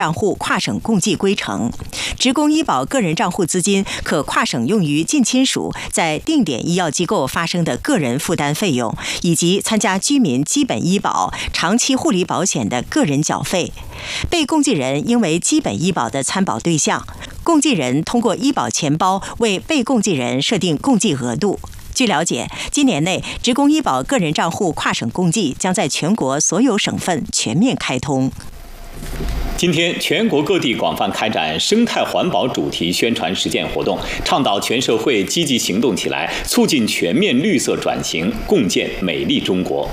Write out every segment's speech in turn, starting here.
账户跨省共计规程，职工医保个人账户资金可跨省用于近亲属在定点医药机构发生的个人负担费用，以及参加居民基本医保、长期护理保险的个人缴费。被共计人应为基本医保的参保对象，共计人通过医保钱包为被共计人设定共计额度。据了解，今年内职工医保个人账户跨省共计将在全国所有省份全面开通。 今天，全国各地广泛开展生态环保主题宣传实践活动，倡导全社会积极行动起来，促进全面绿色转型，共建美丽中国。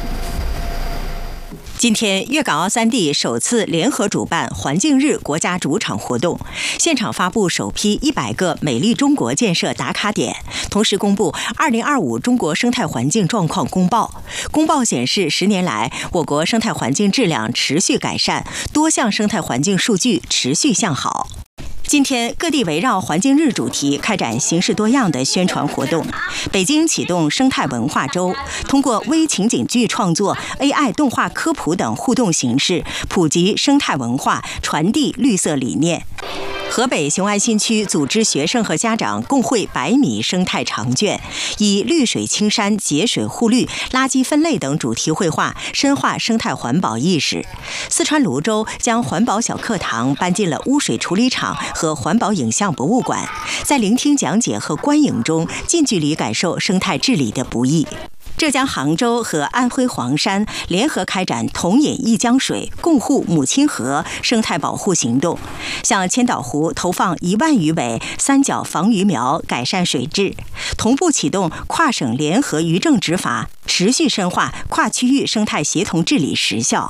今天，粤港澳3地首次联合主办环境日国家主场活动，现场发布首批100个美丽中国建设打卡点，同时公布2025中国生态环境状况公报。公报显示，10年来，我国生态环境质量持续改善，多项生态环境数据持续向好。今天，各地围绕环境日主题开展形式多样的宣传活动。北京启动生态文化周，通过微情景剧创作、AI 动画科普等互动形式，普及生态文化，传递绿色理念。河北雄安新区组织学生和家长共绘100米生态长卷，以绿水青山、节水护绿、垃圾分类等主题绘画，深化生态环保意识。四川泸州将环保小课堂搬进了污水处理厂和环保影像博物馆，在聆听讲解和观影中，近距离感受生态治理的不易。浙江杭州和安徽黄山联合开展同饮一江水，共护母亲河生态保护行动，向千岛湖投放1万余尾三角防鱼苗，改善水质。同步启动跨省联合渔政执法，持续深化跨区域生态协同治理实效。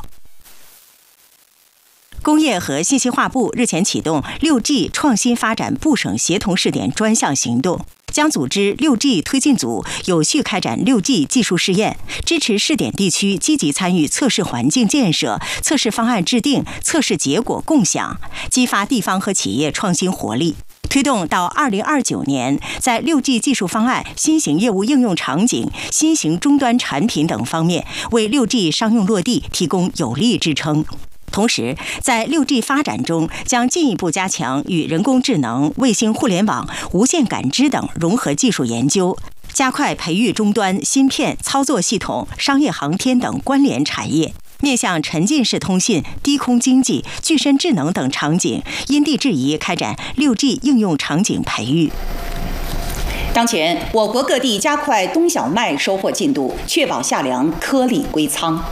工业和信息化部日前启动6G 创新发展部省协同试点专项行动，将组织6G 推进组有序开展6G 技术试验，支持试点地区积极参与测试环境建设、测试方案制定、测试结果共享，激发地方和企业创新活力。推动到2029年，在6G 技术方案、新型业务应用场景、新型终端产品等方面，为6G 商用落地提供有力支撑。同时，在6G 发展中，将进一步加强与人工智能、卫星互联网、无线感知等融合技术研究，加快培育终端、芯片、操作系统、商业航天等关联产业，面向沉浸式通信、低空经济、具身智能等场景，因地制宜开展6G 应用场景培育。 当前，我国各地加快冬小麦收获进度，确保夏粮颗粒归仓。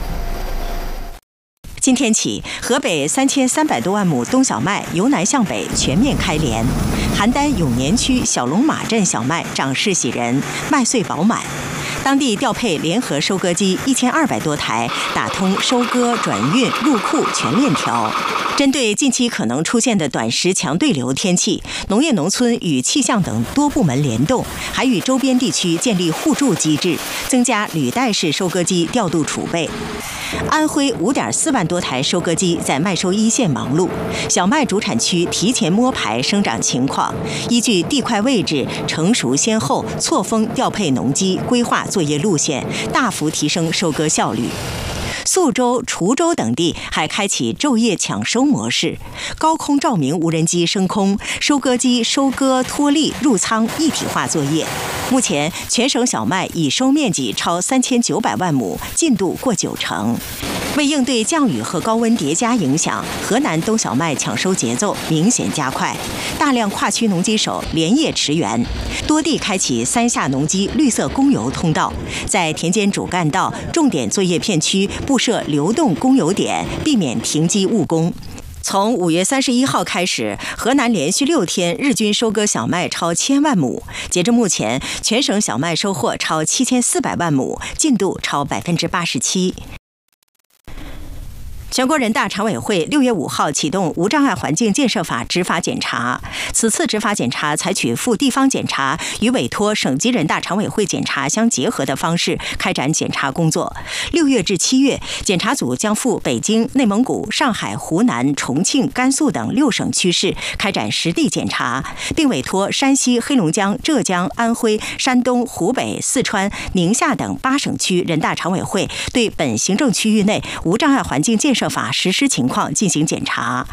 今天起，河北3300多万亩冬小麦由南向北全面开镰。邯郸永年区小龙马镇小麦长势喜人，麦穗饱满。当地调配联合收割机1200多台，打通收割、转运、入库全链条。针对近期可能出现的短时强对流天气，农业农村与气象等多部门联动，还与周边地区建立互助机制，增加履带式收割机调度储备。安徽5.4万多台收割机在麦收一线忙碌，小麦主产区提前摸排生长情况，依据地块位置、成熟先后错峰调配农机，规划作业路线，大幅提升收割效率。宿州、滁州等地还开启昼夜抢收模式，高空照明无人机升空，收割机收割、脱粒、入仓一体化作业。目前，全省小麦已收面积超3900万亩，进度过90%。为应对降雨和高温叠加影响，河南冬小麦抢收节奏明显加快，大量跨区农机手连夜驰援，多地开启3下农机绿色供油通道，在田间主干道、重点作业片区布设流动供油点，避免停机误工。从5月31号开始，河南连续6天日均收割小麦超1000万亩。截至目前，全省小麦收获超7400万亩，进度超87%。全国人大常委会6月5号启动无障碍环境建设法执法检查，此次执法检查采取赴地方检查与委托省级人大常委会检查相结合的方式开展检查工作。6月至7月，检查组将赴北京、内蒙古、上海、湖南、重庆、甘肃等6省区市开展实地检查，并委托山西、黑龙江、浙江、安徽、山东、湖北、四川、宁夏等8省区人大常委会对本行政区域内无障碍环境建设法实施情况进行检查。